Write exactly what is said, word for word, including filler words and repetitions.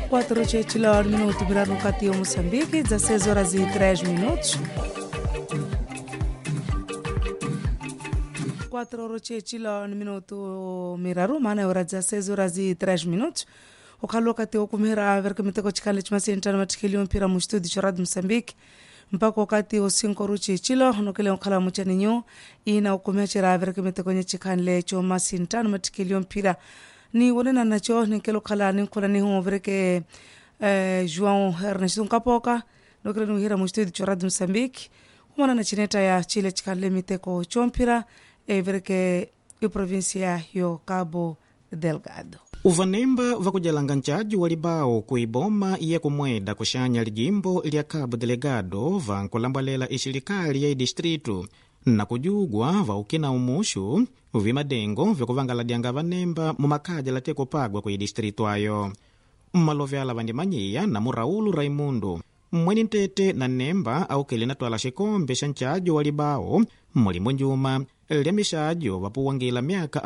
quatro horas minuto virar no Catio Moçambique, dezesseis horas e três minutos. quatro horas minuto miraru, mana hora dezesseis horas e três minutos. O calor Catio kumira ver que me teko chikale chimasi entana matikilio mpira mu estúdio de Rádio Moçambique. Mpaka wakati wa cinco ruchi chilo nokele nkala mchani nyo ina ukumechera ver que me teko nyichikanle cho masintana matikilio mpira ni wona nacho nikelo kala ni kula ni ho ver que eh João Ernesto Kapoka nokele no hira mu estúdio de Rádio Moçambique kuma na chineta ya chile chikanle miteko chompira e ver que e província yo Cabo Delgado. Uvanemba vakujalanga nchaji walibao kuiboma iye kumweda kushanya lijimbo lya Cabo Delgado vankulambalela ishirikali ya distritu na kujugwa vaukina umushu vimadengo vyakuvangaladyanga vanemba mumakaja lateko pagwa ku distritu ayo. Mmalovyala vandimanyiya na Muraulu Raimundo mweni ntete na nemba aukele natwala shikombe sha nchaji walibao mulimu njuma lya mishajo vapuwangila myaka